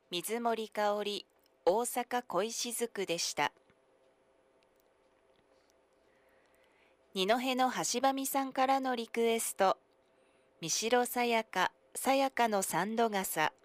水森かおり、大阪恋しずくでした。二戸の橋場美さんからのリクエスト、三代さやか、さやかの三度笠。